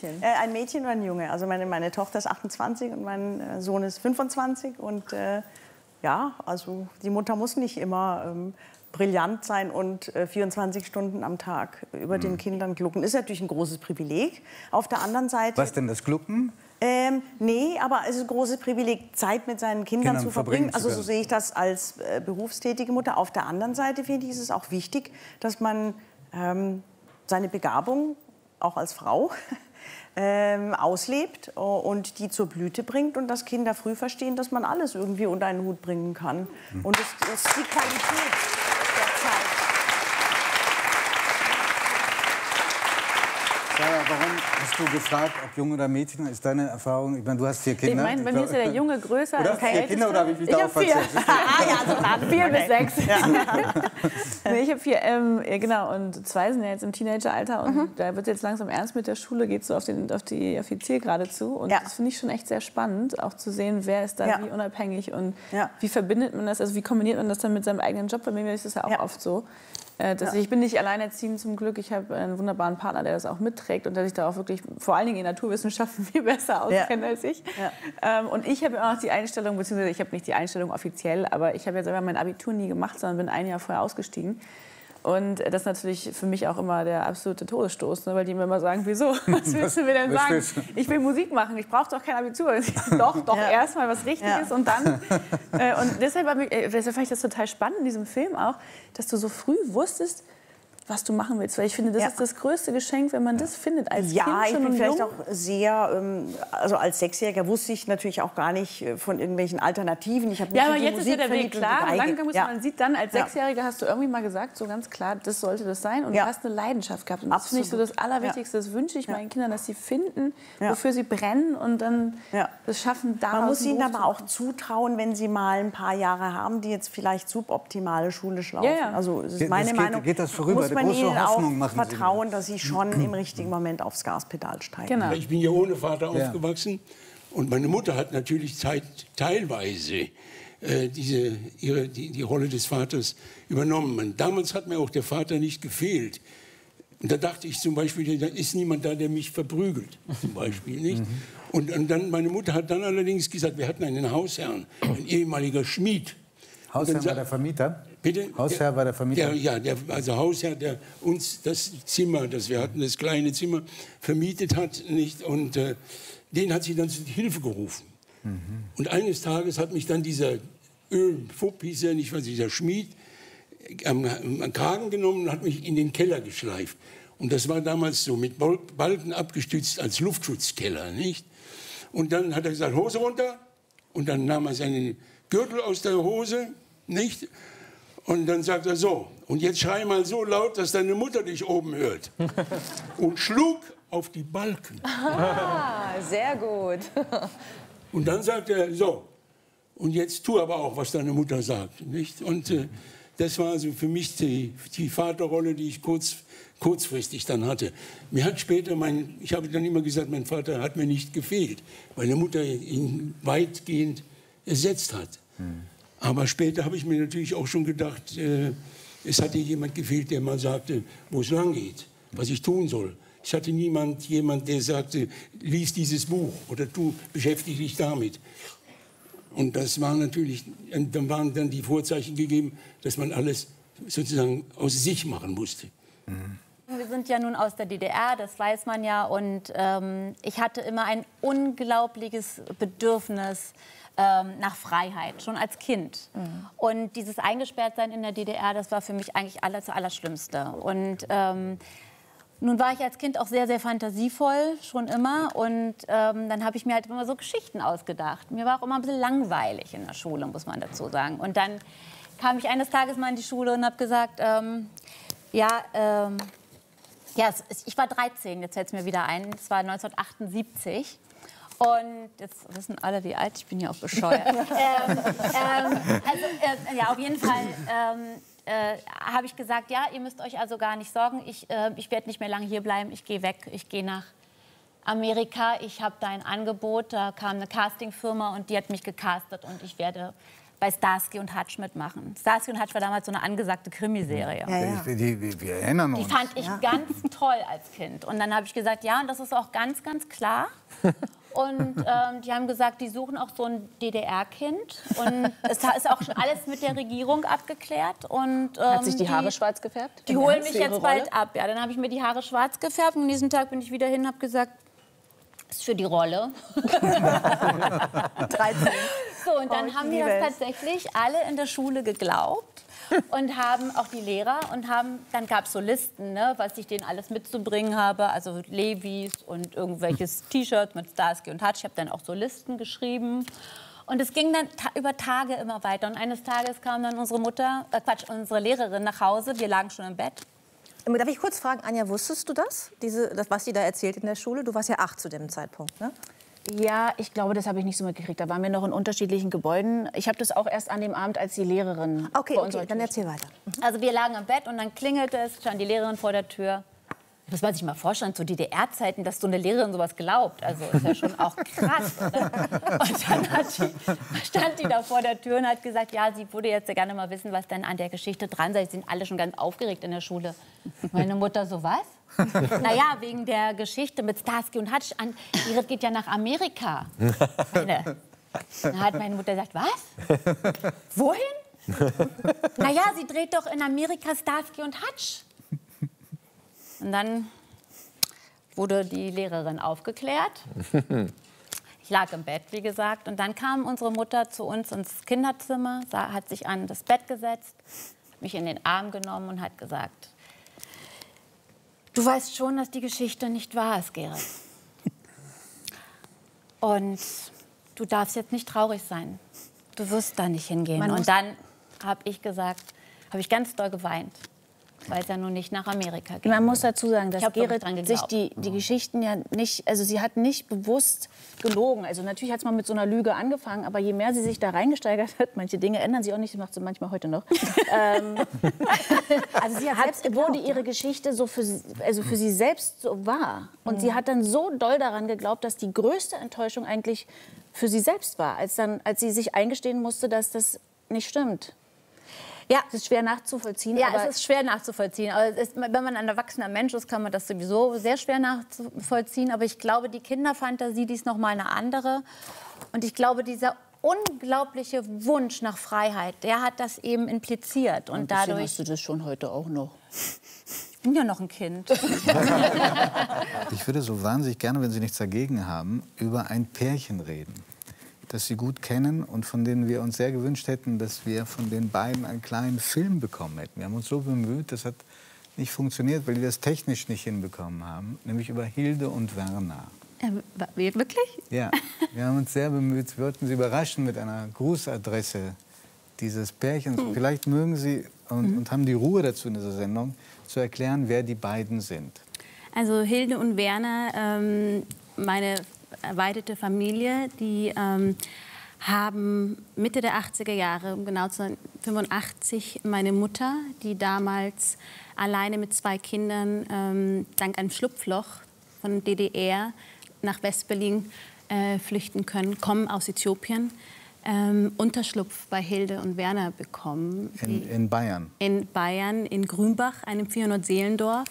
Mädchen? Ein Mädchen und ein Junge. Also meine Tochter ist 28 und mein Sohn ist 25. Und ja, also die Mutter muss nicht immer brillant sein und 24 Stunden am Tag über den Kindern glucken. Ist natürlich ein großes Privileg. Auf der anderen Seite... Was denn, das Glucken? Nee, aber es ist ein großes Privileg, Zeit mit seinen Kindern zu verbringen. Also so sehe ich das als berufstätige Mutter. Auf der anderen Seite finde ich, ist es auch wichtig, dass man seine Begabung, auch als Frau, auslebt und die zur Blüte bringt und dass Kinder früh verstehen, dass man alles irgendwie unter einen Hut bringen kann. Und das ist die Qualität der Zeit. Sarah, warum hast du gefragt, ob Junge oder Mädchen? Ist deine Erfahrung? Ich meine, du hast 4 Kinder. Ich meine, bei mir ist ja der Junge größer als der 4 Kinder oder habe ich mich darauf verzählt? Also 4 bis 6. Nee, ich habe 4, genau. Und 2 sind ja jetzt im Teenageralter und da wird jetzt langsam ernst mit der Schule, geht so auf die Zielgerade zu. Und das finde ich schon echt sehr spannend, auch zu sehen, wer ist da wie unabhängig und wie verbindet man das, also wie kombiniert man das dann mit seinem eigenen Job. Bei mir ist das ja auch oft so. Ich bin nicht alleinerziehend zum Glück. Ich habe einen wunderbaren Partner, der das auch mitträgt und der sich da auch wirklich, vor allen Dingen in Naturwissenschaften, viel besser auskennt als ich. Und ich habe auch noch die Einstellung, beziehungsweise ich habe nicht die Einstellung offiziell, aber ich habe ja selber mein Abitur nie gemacht, sondern bin ein Jahr vorher ausgestiegen. Und das ist natürlich für mich auch immer der absolute Todesstoß, ne? Weil die mir immer sagen, wieso? Was willst du mir denn sagen? Ich will Musik machen, ich brauche doch kein Abitur. Doch, erst mal was Richtiges und dann. Und deshalb fand ich das total spannend in diesem Film auch, dass du so früh wusstest, was du machen willst. Weil ich finde, das ist das größte Geschenk, wenn man das findet als Kind schon. Ja, ich bin vielleicht auch sehr, also als 6-Jähriger wusste ich natürlich auch gar nicht von irgendwelchen Alternativen. Ich ja, aber jetzt ist ja der Weg klar. Man sieht dann, als 6-Jähriger hast du irgendwie mal gesagt, so ganz klar, das sollte das sein. Und du hast eine Leidenschaft gehabt. Und das finde ich so das Allerwichtigste. Das wünsche ich meinen Kindern, dass sie finden, wofür sie brennen und dann das schaffen, daraus Man muss ihnen aber auch zutrauen, wenn sie mal ein paar Jahre haben, die jetzt vielleicht suboptimale schulisch laufen. Also das ist meine Meinung. Geht das vorüber? Man ihnen auch vertrauen, dass sie schon im richtigen Moment aufs Gaspedal steigen. Genau. Ich bin ja ohne Vater aufgewachsen und meine Mutter hat natürlich teilweise die Rolle des Vaters übernommen. Und damals hat mir auch der Vater nicht gefehlt. Und da dachte ich zum Beispiel, da ist niemand da, der mich verprügelt, zum Beispiel, nicht? Und dann, meine Mutter hat dann allerdings gesagt, wir hatten einen Hausherrn, ein ehemaliger Schmied. Hausherr war der Vermieter? Bitte? Hausherr war der Vermieter? Also Hausherr, der uns das Zimmer, das wir hatten, das kleine Zimmer, vermietet hat. Nicht? Und den hat sie dann zur Hilfe gerufen. Und eines Tages hat mich dann dieser Ölfupp, hieß er nicht, was dieser Schmied, am Kragen genommen und hat mich in den Keller geschleift. Und das war damals so, mit Balken abgestützt als Luftschutzkeller, nicht? Und dann hat er gesagt, Hose runter. Und dann nahm er seinen Gürtel aus der Hose, nicht? Und dann sagt er so, und jetzt schrei mal so laut, dass deine Mutter dich oben hört. Und schlug auf die Balken. Ah, sehr gut. Und dann sagt er, so, und jetzt tu aber auch, was deine Mutter sagt. Nicht? Und das war also für mich die Vaterrolle, die ich kurzfristig dann hatte. Mir hat später ich habe dann immer gesagt, mein Vater hat mir nicht gefehlt, weil meine Mutter ihn weitgehend ersetzt hat. Aber später habe ich mir natürlich auch schon gedacht, es hatte jemand gefehlt, der mal sagte, wo es lang geht, was ich tun soll. Ich hatte jemand, der sagte, lies dieses Buch oder du beschäftige dich damit. Und das war natürlich, dann waren dann die Vorzeichen gegeben, dass man alles sozusagen aus sich machen musste. Wir sind ja nun aus der DDR, das weiß man ja. Und ich hatte immer ein unglaubliches Bedürfnis nach Freiheit, schon als Kind. Und dieses Eingesperrtsein in der DDR, das war für mich eigentlich das Allerschlimmste. Und nun war ich als Kind auch sehr, sehr fantasievoll, schon immer. Und dann habe ich mir halt immer so Geschichten ausgedacht. Mir war auch immer ein bisschen langweilig in der Schule, muss man dazu sagen. Und dann kam ich eines Tages mal in die Schule und habe gesagt, ich war 13, jetzt fällt es mir wieder ein. Das war 1978. Und jetzt wissen alle, wie alt ich bin, ja auch bescheuert. Auf jeden Fall habe ich gesagt, ja, ihr müsst euch also gar nicht sorgen. Ich werde nicht mehr lange hier bleiben. Ich gehe weg. Ich gehe nach Amerika. Ich habe da ein Angebot. Da kam eine Castingfirma und die hat mich gecastet. Und ich werde bei Starsky und Hutch mitmachen. Starsky und Hutch war damals so eine angesagte Krimiserie. Wir erinnern uns. Die fand ich ganz toll als Kind. Und dann habe ich gesagt, ja, und das ist auch ganz, ganz klar. Und die haben gesagt, die suchen auch so ein DDR-Kind. Und es ist auch schon alles mit der Regierung abgeklärt. Und, hat sich die Haare schwarz gefärbt? Die holen mich jetzt bald ab. Ja, dann habe ich mir die Haare schwarz gefärbt. Und an diesem Tag bin ich wieder hin und habe gesagt, das ist für die Rolle. 13. So, und dann haben mir das tatsächlich alle in der Schule geglaubt. Und haben auch die Lehrer und dann gab es so Listen, ne, was ich denen alles mitzubringen habe, also Levis und irgendwelches T-Shirts mit Starsky und Hutch. Ich habe dann auch so Listen geschrieben und es ging dann über Tage immer weiter. Und eines Tages kam dann unsere Lehrerin nach Hause. Wir lagen schon im Bett. Darf ich kurz fragen, Anja, wusstest du das, was sie da erzählt in der Schule? Du warst ja 8 zu dem Zeitpunkt, ne? Ja, ich glaube, das habe ich nicht so mitgekriegt. Da waren wir noch in unterschiedlichen Gebäuden. Ich habe das auch erst an dem Abend, als die Lehrerin Okay, dann erzähl weiter. Also wir lagen im Bett und dann klingelte es, stand die Lehrerin vor der Tür. Das muss man sich mal vorstellen, zu DDR-Zeiten, dass so eine Lehrerin sowas glaubt. Also ist ja schon auch krass, oder? Und dann stand die da vor der Tür und hat gesagt, ja, sie würde jetzt gerne mal wissen, was denn an der Geschichte dran sei. Sie sind alle schon ganz aufgeregt in der Schule. Meine Mutter so, was? Naja, wegen der Geschichte mit Starsky und Hutch. Iris geht ja nach Amerika. Dann hat meine Mutter gesagt, was? Wohin? Naja, sie dreht doch in Amerika Starsky und Hutch. Und dann wurde die Lehrerin aufgeklärt. Ich lag im Bett, wie gesagt. Und dann kam unsere Mutter zu uns ins Kinderzimmer, hat sich an das Bett gesetzt, mich in den Arm genommen und hat gesagt, du weißt schon, dass die Geschichte nicht wahr ist, Gerrit. Und du darfst jetzt nicht traurig sein. Du wirst da nicht hingehen. Und dann habe ich ganz doll geweint. Weil es ja nun nicht nach Amerika geht. Man muss dazu sagen, dass Gerrit sich die Geschichten ja nicht, also sie hat nicht bewusst gelogen. Also natürlich hat es mal mit so einer Lüge angefangen, aber je mehr sie sich da reingesteigert hat, manche Dinge ändern sich auch nicht, sie macht sie manchmal heute noch. Also sie wurde ihre Geschichte so für sie selbst so wahr. Und sie hat dann so doll daran geglaubt, dass die größte Enttäuschung eigentlich für sie selbst war, als sie sich eingestehen musste, dass das nicht stimmt. Ja, es ist schwer nachzuvollziehen. Ja, es ist schwer nachzuvollziehen. Aber wenn man ein erwachsener Mensch ist, kann man das sowieso sehr schwer nachzuvollziehen. Aber ich glaube, die Kinderfantasie, die ist noch mal eine andere. Und ich glaube, dieser unglaubliche Wunsch nach Freiheit, der hat das eben impliziert. Und dadurch hast du das schon heute auch noch. Ich bin ja noch ein Kind. Ich würde so wahnsinnig gerne, wenn Sie nichts dagegen haben, über ein Pärchen reden, das Sie gut kennen und von denen wir uns sehr gewünscht hätten, dass wir von den beiden einen kleinen Film bekommen hätten. Wir haben uns so bemüht, das hat nicht funktioniert, weil wir das technisch nicht hinbekommen haben, nämlich über Hilde und Werner. Wirklich? Ja, wir haben uns sehr bemüht. Wir wollten Sie überraschen mit einer Grußadresse dieses Pärchens. Vielleicht mögen Sie und haben die Ruhe dazu in dieser Sendung, zu erklären, wer die beiden sind. Also Hilde und Werner, meine erweiterte Familie, die haben Mitte der 80er Jahre, genau 1985, meine Mutter, die damals alleine mit 2 Kindern dank einem Schlupfloch von DDR nach Westberlin flüchten können, kommen aus Äthiopien, Unterschlupf bei Hilde und Werner bekommen. In Bayern? In Bayern, in Grünbach, einem 400-Seelendorf.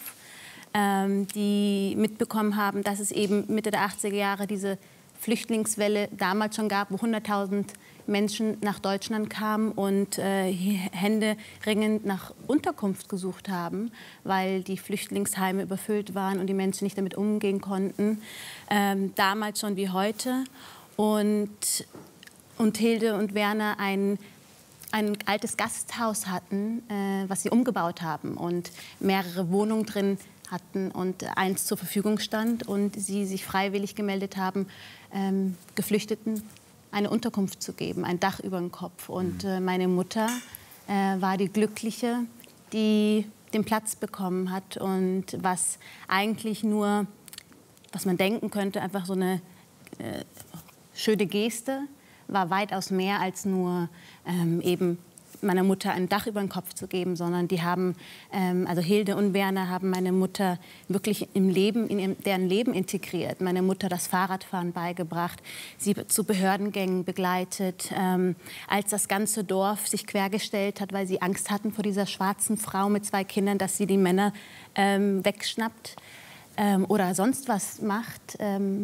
Die mitbekommen haben, dass es eben Mitte der 80er Jahre diese Flüchtlingswelle damals schon gab, wo 100.000 Menschen nach Deutschland kamen und händeringend nach Unterkunft gesucht haben, weil die Flüchtlingsheime überfüllt waren und die Menschen nicht damit umgehen konnten. Damals schon wie heute. Und Hilde und Werner ein altes Gasthaus hatten, was sie umgebaut haben und mehrere Wohnungen drin hatten und eins zur Verfügung stand und sie sich freiwillig gemeldet haben, Geflüchteten eine Unterkunft zu geben, ein Dach über dem Kopf. Und meine Mutter war die Glückliche, die den Platz bekommen hat und was eigentlich nur, was man denken könnte, einfach so eine schöne Geste, war weitaus mehr als nur eben meiner Mutter ein Dach über den Kopf zu geben, sondern die haben, also Hilde und Werner haben meine Mutter wirklich im Leben, deren Leben integriert. Meine Mutter das Fahrradfahren beigebracht, sie zu Behördengängen begleitet. Als das ganze Dorf sich quergestellt hat, weil sie Angst hatten vor dieser schwarzen Frau mit 2 Kindern, dass sie die Männer wegschnappt oder sonst was macht,